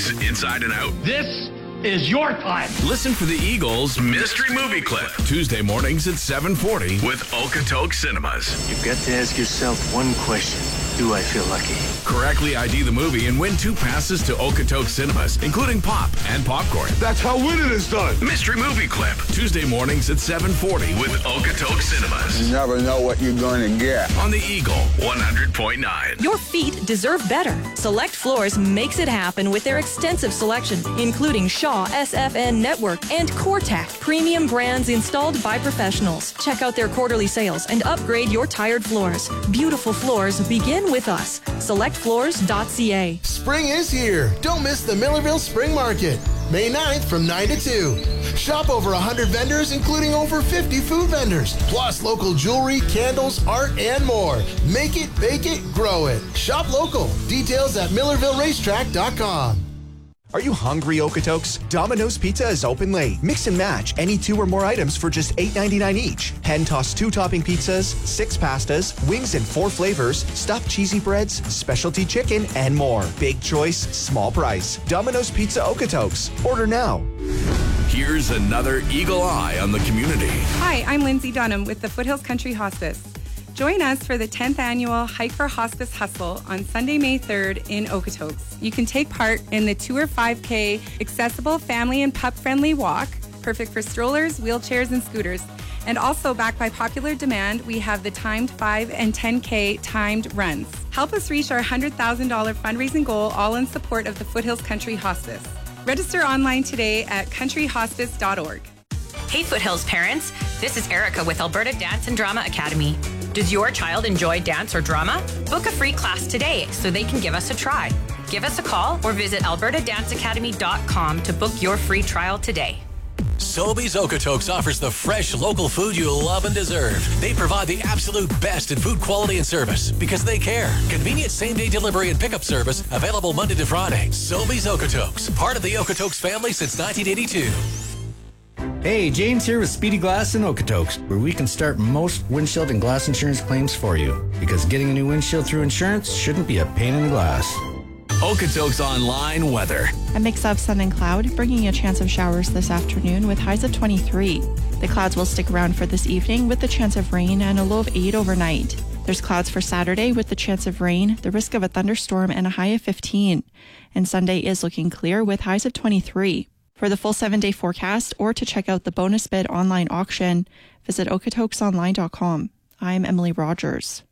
movies inside and out? This is your time. Listen for the Eagles Mystery Movie Clip. Tuesday mornings at 7:40 with Okotoks Cinemas. You've got to ask yourself one question. Do I feel lucky? Correctly ID the movie and win 2 passes to Okotoks Cinemas, including pop and popcorn. That's how winning is done. Mystery Movie Clip. Tuesday mornings at 7:40 with Okotoks Cinemas. You never know what you're going to get. On the Eagle 100.9. Your feet deserve better. Select Floors makes it happen with their extensive selection, including Shaw, SFN Network, and CoreTech. Premium brands installed by professionals. Check out their quarterly sales and upgrade your tired floors. Beautiful floors begin with us. SelectFloors.ca. Spring is here. Don't miss the Millerville Spring Market. May 9th from 9 to 2. Shop over 100 vendors, including over 50 food vendors, plus local jewelry, candles, art, and more. Make it, bake it, grow it. Shop local. Details at MillervilleRacetrack.com. Are you hungry, Okotoks? Domino's Pizza is open late. Mix and match any 2 or more items for just $8.99 each. Hand-tossed 2-topping pizzas, 6 pastas, wings in 4 flavors, stuffed cheesy breads, specialty chicken, and more. Big choice, small price. Domino's Pizza Okotoks. Order now. Here's another Eagle Eye on the community. Hi, I'm Lindsay Dunham with the Foothills Country Hospice. Join us for the 10th annual Hike for Hospice Hustle on Sunday, May 3rd in Okotoks. You can take part in the Tour 5K accessible family and pup-friendly walk, perfect for strollers, wheelchairs, and scooters. And also, backed by popular demand, we have the timed 5 and 10K timed runs. Help us reach our $100,000 fundraising goal, all in support of the Foothills Country Hospice. Register online today at countryhospice.org. Hey Foothills parents, this is Erica with Alberta Dance and Drama Academy. Does your child enjoy dance or drama? Book a free class today so they can give us a try. Give us a call or visit albertadanceacademy.com to book your free trial today. Sobeys Okotoks offers the fresh local food you love and deserve. They provide the absolute best in food quality and service because they care. Convenient same-day delivery and pickup service available Monday to Friday. Sobeys Okotoks, part of the Okotoks family since 1982. Hey, James here with Speedy Glass in Okotoks, where we can start most windshield and glass insurance claims for you. Because getting a new windshield through insurance shouldn't be a pain in the glass. Okotoks Online weather. A mix of sun and cloud, bringing a chance of showers this afternoon with highs of 23. The clouds will stick around for this evening with the chance of rain and a low of 8 overnight. There's clouds for Saturday with the chance of rain, the risk of a thunderstorm, and a high of 15. And Sunday is looking clear with highs of 23. For the full 7-day forecast or to check out the bonus bid online auction, visit okotoksonline.com. I'm Emily Rogers.